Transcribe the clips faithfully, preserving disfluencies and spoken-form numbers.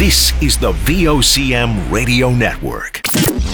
This is the V O C M Radio Network.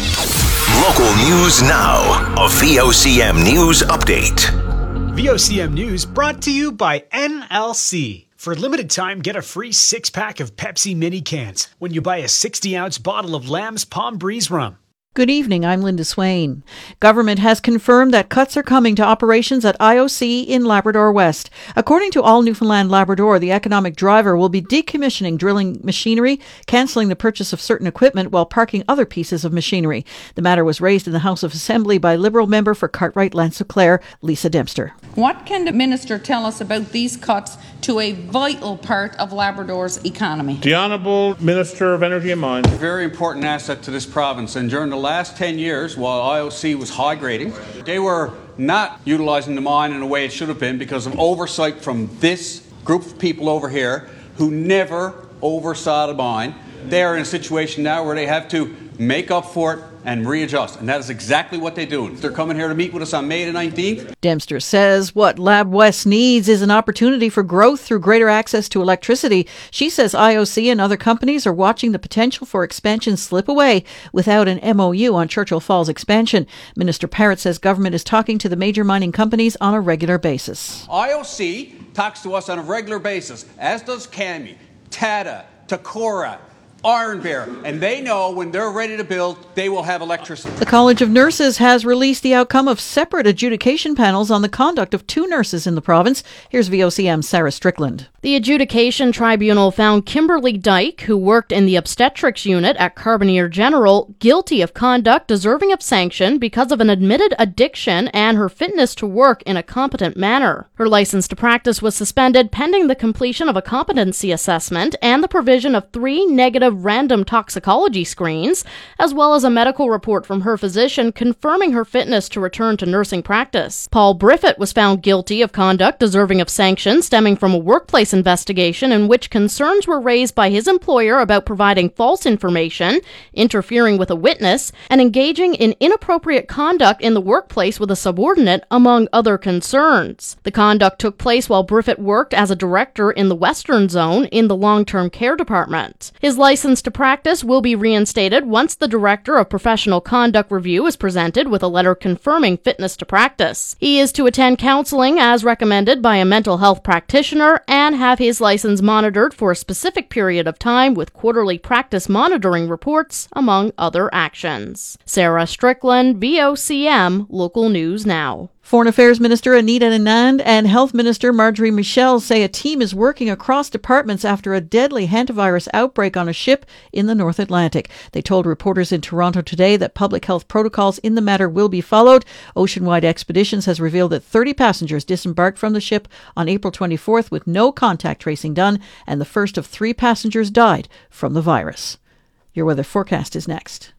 Local news now. A V O C M News Update. V O C M News brought to you by N L C. For a limited time, get a free six-pack of Pepsi mini cans when you buy a sixty-ounce bottle of Lamb's Palm Breeze rum. Good evening, I'm Linda Swain. Government has confirmed that cuts are coming to operations at I O C in Labrador West. According to All Newfoundland Labrador, the economic driver will be decommissioning drilling machinery, cancelling the purchase of certain equipment while parking other pieces of machinery. The matter was raised in the House of Assembly by Liberal member for Cartwright Lanceau-Clare, Lisa Dempster. What can the Minister tell us about these cuts to a vital part of Labrador's economy? The Honourable Minister of Energy and Mines. A very important asset to this province, and during the last ten years, while I O C was high grading, they were not utilising the mine in a way it should have been because of oversight from this group of people over here who never oversaw the mine. They are in a situation now where they have to make up for it and readjust, and that is exactly what they're doing. They're coming here to meet with us on May the nineteenth. Dempster says what Lab West needs is an opportunity for growth through greater access to electricity. She says I O C and other companies are watching the potential for expansion slip away without an M O U on Churchill Falls expansion. Minister Parrott says government is talking to the major mining companies on a regular basis. I O C talks to us on a regular basis, as does C A M I, Tata, Takora, Iron Bear, and they know when they're ready to build, they will have electricity. The College of Nurses has released the outcome of separate adjudication panels on the conduct of two nurses in the province. Here's V O C M's Sarah Strickland. The adjudication tribunal found Kimberly Dyke, who worked in the obstetrics unit at Carboneer General, guilty of conduct deserving of sanction because of an admitted addiction and her fitness to work in a competent manner. Her license to practice was suspended pending the completion of a competency assessment and the provision of three negative random toxicology screens, as well as a medical report from her physician confirming her fitness to return to nursing practice. Paul Briffett was found guilty of conduct deserving of sanction stemming from a workplace investigation in which concerns were raised by his employer about providing false information, interfering with a witness, and engaging in inappropriate conduct in the workplace with a subordinate, among other concerns. The conduct took place while Briffett worked as a director in the Western Zone in the long-term care department. His license to practice will be reinstated once the Director of Professional Conduct Review is presented with a letter confirming fitness to practice. He is to attend counseling as recommended by a mental health practitioner and have his license monitored for a specific period of time with quarterly practice monitoring reports, among other actions. Sarah Strickland, V O C M, Local News Now. Foreign Affairs Minister Anita Anand and Health Minister Marjorie Michel say a team is working across departments after a deadly hantavirus outbreak on a ship in the North Atlantic. They told reporters in Toronto today that public health protocols in the matter will be followed. Oceanwide Expeditions has revealed that thirty passengers disembarked from the ship on April twenty-fourth with no contact tracing done, and the first of three passengers died from the virus. Your weather forecast is next.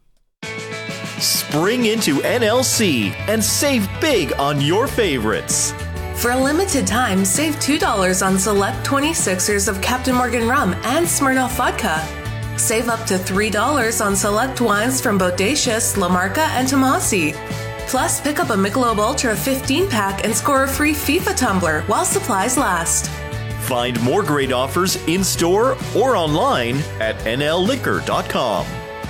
Spring into N L C and save big on your favorites. For a limited time, save two dollars on select twenty-sixers of Captain Morgan rum and Smirnoff vodka. Save up to three dollars on select wines from Bodacious, La Marca, and Tomasi. Plus, pick up a Michelob Ultra fifteen pack and score a free FIFA tumbler while supplies last. Find more great offers in-store or online at N L liquor dot com.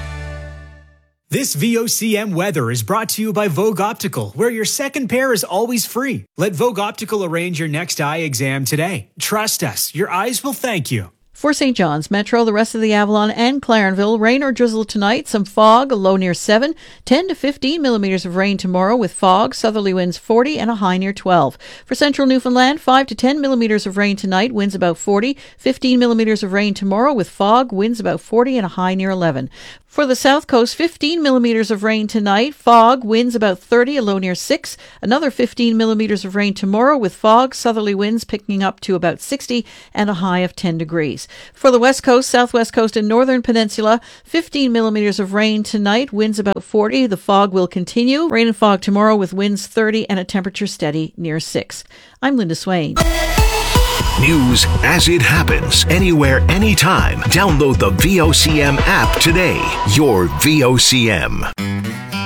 This V O C M weather is brought to you by Vogue Optical, where your second pair is always free. Let Vogue Optical arrange your next eye exam today. Trust us, your eyes will thank you. For Saint John's Metro, the rest of the Avalon and Clarenville, rain or drizzle tonight, some fog, a low near seven, ten to fifteen millimeters of rain tomorrow with fog, southerly winds forty and a high near twelve. For central Newfoundland, five to ten millimeters of rain tonight, winds about forty, fifteen millimeters of rain tomorrow with fog, winds about forty and a high near eleven. For the south coast, fifteen millimeters of rain tonight, fog, winds about thirty, a low near six. Another fifteen millimeters of rain tomorrow with fog, southerly winds picking up to about sixty and a high of ten degrees. For the west coast, southwest coast and northern peninsula, fifteen millimeters of rain tonight, winds about forty. The fog will continue. Rain and fog tomorrow with winds thirty and a temperature steady near six. I'm Linda Swain. News as it happens, anywhere, anytime. Download the V O C M app today. Your V O C M.